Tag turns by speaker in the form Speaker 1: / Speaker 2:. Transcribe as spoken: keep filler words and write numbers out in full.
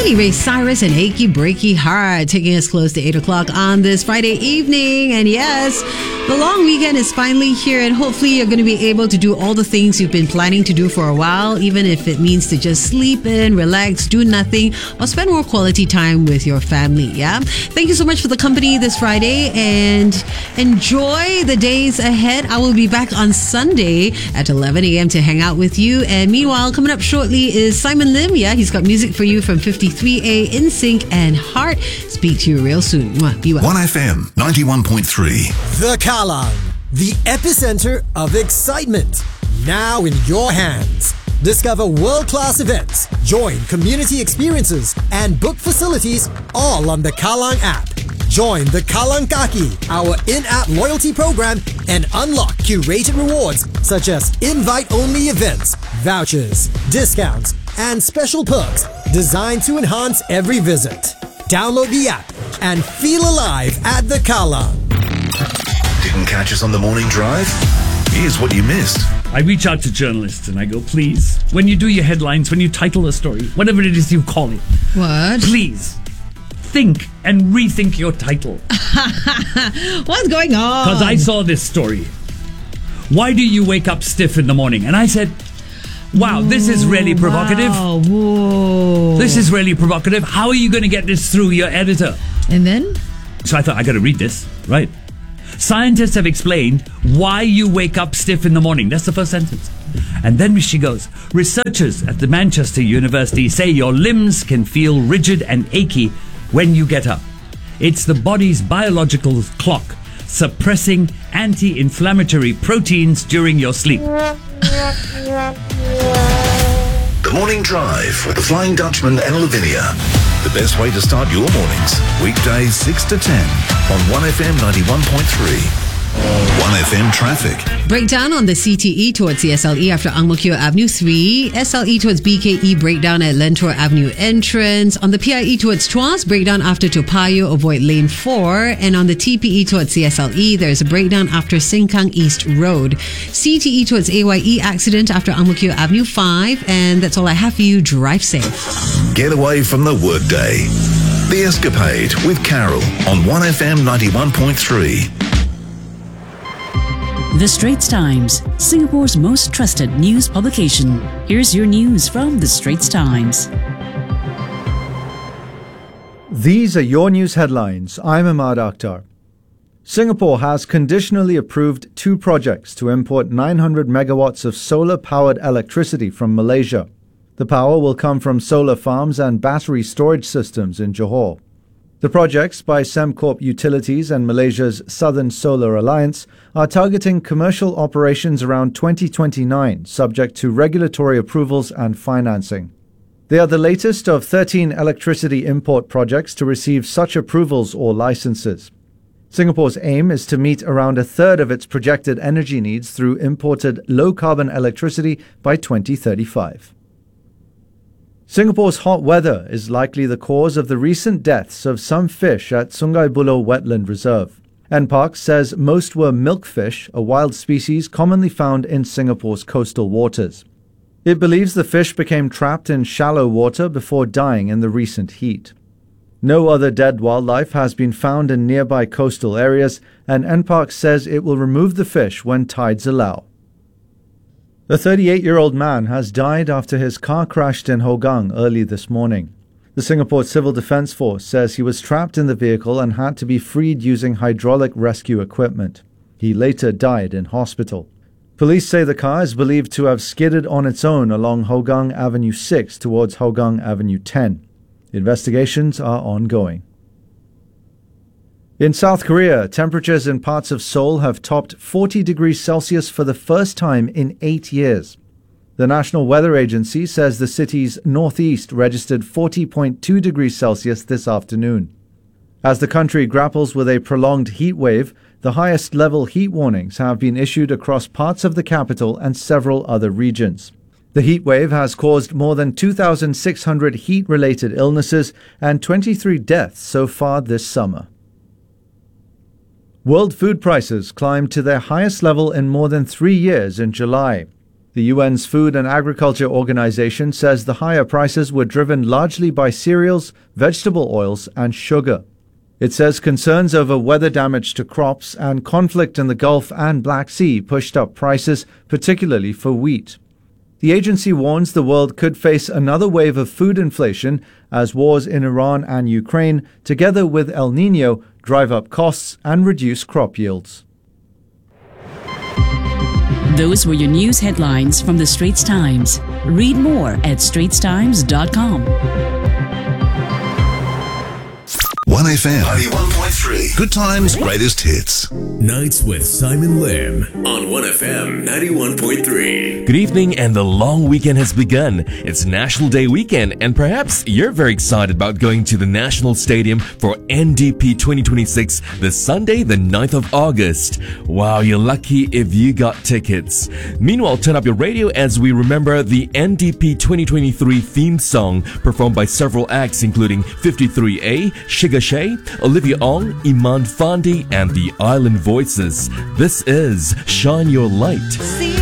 Speaker 1: Billy Ray Cyrus and Achy Breaky Heart taking us close to eight o'clock on this Friday evening. And yes, the long weekend is finally here, and hopefully you're going to be able to do all the things you've been planning to do for a while, even if it means to just sleep in, relax, do nothing, or spend more quality time with your family. Yeah. Thank you so much for the company this Friday, and enjoy the days ahead. I will be back on Sunday at eleven a.m. to hang out with you. And meanwhile, coming up shortly is Simon Lim. Yeah, he's got music for you from fifty-three A, In Sync, and Heart. Speak to you real soon. Mwah. Be well.
Speaker 2: one F M ninety-one point three.
Speaker 3: The Kallang, the epicenter of excitement. Now in your hands. Discover world-class events, join community experiences, and book facilities all on the Kallang app. Join the Kallang Kaki, our in-app loyalty program, and unlock curated rewards such as invite-only events, vouchers, discounts, and special perks designed to enhance every visit. Download the app and feel alive at the Kallang.
Speaker 2: Didn't catch us on the morning drive? Here's what you missed.
Speaker 4: I reach out to journalists and I go, please, when you do your headlines, when you title a story, whatever it is you call it,
Speaker 1: What?
Speaker 4: please think and rethink your title.
Speaker 1: What's going on?
Speaker 4: Because I saw this story. Why do you wake up stiff in the morning? And I said, wow, this is really provocative.
Speaker 1: Wow. Whoa.
Speaker 4: This is really provocative. How are you going to get this through your editor?
Speaker 1: And then?
Speaker 4: So I thought, I got to read this, right? Scientists have explained why you wake up stiff in the morning. That's the first sentence. And then she goes, researchers at the Manchester University say your limbs can feel rigid and achy when you get up. It's the body's biological clock suppressing anti-inflammatory proteins during your sleep.
Speaker 2: The Morning Drive with the Flying Dutchman and Lavinia. The best way to start your mornings. Weekdays six to ten on one F M ninety-one point three. one F M traffic.
Speaker 1: Breakdown on the C T E towards C S L E after Ang Mo Kio Avenue three. S L E towards B K E, breakdown at Lentor Avenue entrance. On the P I E towards Tuas, breakdown after Toa Payoh, avoid lane four. And on the T P E towards C S L E, there's a breakdown after Sengkang East Road. C T E towards A Y E, accident after Ang Mo Kio Avenue five. And that's all I have for you. Drive safe.
Speaker 2: Get away from the workday. The Escapade with Carol on one F M ninety-one point three.
Speaker 5: The Straits Times, Singapore's most trusted news publication. Here's your news from The Straits Times.
Speaker 6: These are your news headlines. I'm Ahmad Akhtar. Singapore has conditionally approved two projects to import nine hundred megawatts of solar-powered electricity from Malaysia. The power will come from solar farms and battery storage systems in Johor. The projects by Sembcorp Utilities and Malaysia's Southern Solar Alliance are targeting commercial operations around twenty twenty-nine, subject to regulatory approvals and financing. They are the latest of thirteen electricity import projects to receive such approvals or licenses. Singapore's aim is to meet around a third of its projected energy needs through imported low-carbon electricity by twenty thirty-five. Singapore's hot weather is likely the cause of the recent deaths of some fish at Sungai Buloh Wetland Reserve. N Parks says most were milkfish, a wild species commonly found in Singapore's coastal waters. It believes the fish became trapped in shallow water before dying in the recent heat. No other dead wildlife has been found in nearby coastal areas, and N Parks says it will remove the fish when tides allow. A thirty-eight-year-old man has died after his car crashed in Hougang early this morning. The Singapore Civil Defence Force says he was trapped in the vehicle and had to be freed using hydraulic rescue equipment. He later died in hospital. Police say the car is believed to have skidded on its own along Hougang Avenue six towards Hougang Avenue ten. Investigations are ongoing. In South Korea, temperatures in parts of Seoul have topped forty degrees Celsius for the first time in eight years. The National Weather Agency says the city's northeast registered forty point two degrees Celsius this afternoon. As the country grapples with a prolonged heat wave, the highest level heat warnings have been issued across parts of the capital and several other regions. The heat wave has caused more than two thousand six hundred heat-related illnesses and twenty-three deaths so far this summer. World food prices climbed to their highest level in more than three years in July. The U N's Food and Agriculture Organization says the higher prices were driven largely by cereals, vegetable oils, and sugar. It says concerns over weather damage to crops and conflict in the Gulf and Black Sea pushed up prices, particularly for wheat. The agency warns the world could face another wave of food inflation as wars in Iran and Ukraine, together with El Niño, drive up costs and reduce crop yields.
Speaker 5: Those were your news headlines from the Straits Times. Read more at straits times dot com.
Speaker 2: one F M ninety-one point three. Good times, greatest hits.
Speaker 7: Nights with Simon Lim on one F M ninety-one point three.
Speaker 8: Good evening, and the long weekend has begun. It's National Day weekend, and perhaps you're very excited about going to the National Stadium for N D P twenty twenty-six this Sunday, the ninth of August. Wow, you're lucky if you got tickets. Meanwhile, turn up your radio as we remember the N D P twenty twenty-three theme song performed by several acts including fifty-three A, Sugar Shay, Olivia Ong, Iman Fandi, and the Island Voices. This is Shine Your Light.